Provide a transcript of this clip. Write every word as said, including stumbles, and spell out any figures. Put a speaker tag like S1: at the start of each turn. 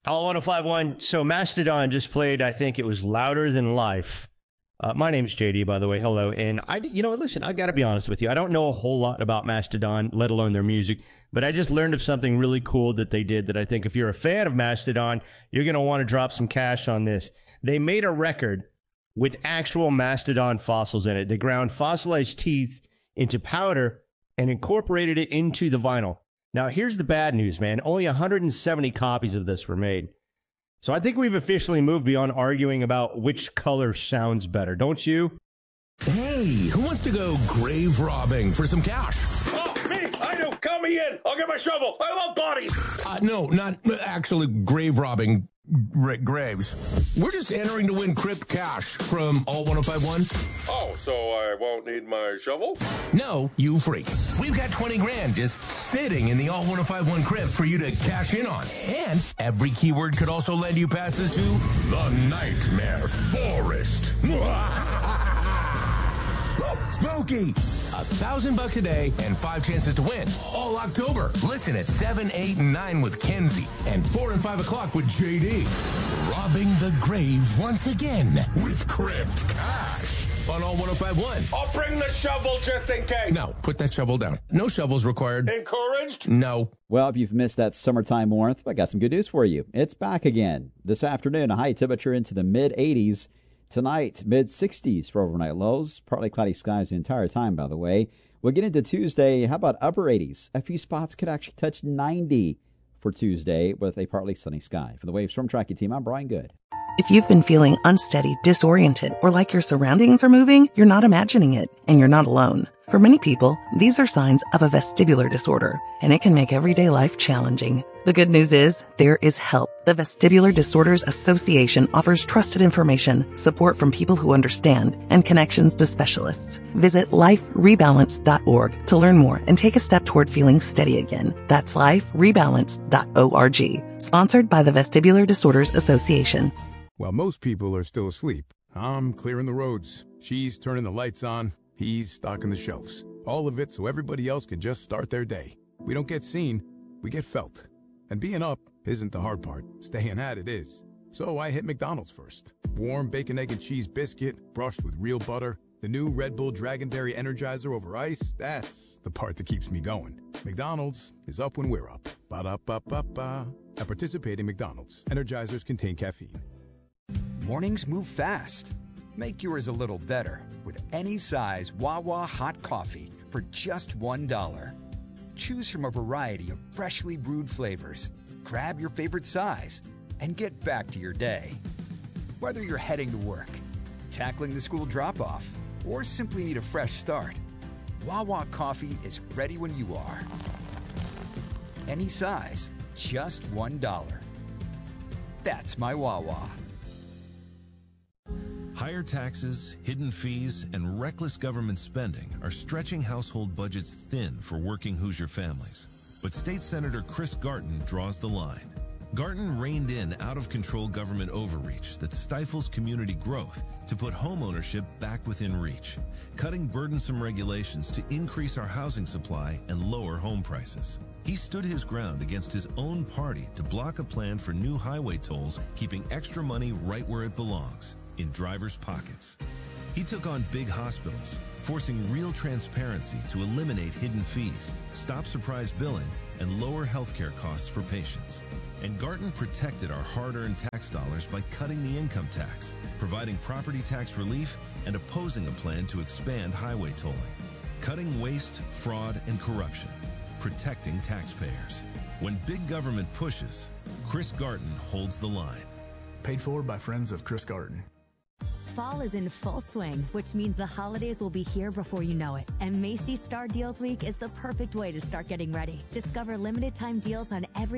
S1: All one oh five point one. So Mastodon just played, I think it was Louder Than Life. Uh, my name's J D, by the way. Hello. And I, you know, listen, I got to be honest with you. I don't know a whole lot about Mastodon, let alone their music, but I just learned of something really cool that they did that I think if you're a fan of Mastodon, you're going to want to drop some cash on this. They made a record with actual Mastodon fossils in it. They ground fossilized teeth into powder and incorporated it into the vinyl. Now, here's the bad news, man. Only one hundred seventy copies of this were made. So I think we've officially moved beyond arguing about which color sounds better, don't you?
S2: Hey, who wants to go grave robbing for some cash?
S3: Oh, me! I do! Count me in! I'll get my shovel! I love bodies!
S2: Uh, no, not actually grave robbing gra- graves. We're just entering to win Crypt Cash from All one oh five point one.
S3: Oh, so I won't need my shovel?
S2: No, you freak. We've got twenty grand just sitting in the All one oh five point one Crypt for you to cash in on. And every keyword could also lend you passes to the Nightmare Forest. Spooky! A thousand bucks a day and five chances to win. All October. Listen at seven, eight, and nine with Kenzie and four and five o'clock with J D. Robbing the grave once again with Crypt Cash on All one oh five point one.
S3: I'll bring the shovel just in case.
S2: No, put that shovel down. No shovels required.
S3: Encouraged?
S2: No.
S4: Well, if you've missed that summertime warmth, I got some good news for you. It's back again. This afternoon, a high temperature into the mid eighties. Tonight, mid sixties for overnight lows. Partly cloudy skies the entire time, by the way. We'll get into Tuesday. How about upper eighties? A few spots could actually touch ninety for Tuesday with a partly sunny sky. For the Wave Storm Tracking Team, I'm Brian Good.
S5: If you've been feeling unsteady, disoriented, or like your surroundings are moving, you're not imagining it, and you're not alone. For many people, these are signs of a vestibular disorder, and it can make everyday life challenging. The good news is, there is help. The Vestibular Disorders Association offers trusted information, support from people who understand, and connections to specialists. Visit life rebalance dot org to learn more and take a step toward feeling steady again. That's life rebalance dot org. Sponsored by the Vestibular Disorders Association.
S6: While most people are still asleep, I'm clearing the roads. She's turning the lights on. He's stocking the shelves. All of it so everybody else can just start their day. We don't get seen, we get felt. And being up isn't the hard part. Staying at it is. So I hit McDonald's first. Warm bacon, egg, and cheese biscuit, brushed with real butter. The new Red Bull Dragonberry Energizer over ice, that's the part that keeps me going. McDonald's is up when we're up. Ba-da-ba-ba-ba. At participating McDonald's, Energizers contain caffeine.
S7: Mornings move fast. Make yours a little better with any size Wawa hot coffee for just one dollar. Choose from a variety of freshly brewed flavors. Grab your favorite size and get back to your day. Whether you're heading to work, tackling the school drop-off, or simply need a fresh start, Wawa coffee is ready when you are. Any size, just one dollar. That's my Wawa.
S8: Higher taxes, hidden fees, and reckless government spending are stretching household budgets thin for working Hoosier families. But State Senator Chris Garton draws the line. Garton reined in out-of-control government overreach that stifles community growth to put homeownership back within reach, cutting burdensome regulations to increase our housing supply and lower home prices. He stood his ground against his own party to block a plan for new highway tolls, keeping extra money right where it belongs, in drivers' pockets. He took on big hospitals, forcing real transparency to eliminate hidden fees, stop surprise billing, and lower healthcare costs for patients. And Garton protected our hard-earned tax dollars by cutting the income tax, providing property tax relief, and opposing a plan to expand highway tolling. Cutting waste, fraud, and corruption. Protecting taxpayers. When big government pushes, Chris Garton holds the line.
S9: Paid for by friends of Chris Garton.
S10: Fall is in full swing, which means the holidays will be here before you know it. And Macy's Star Deals Week is the perfect way to start getting ready. Discover limited time deals on every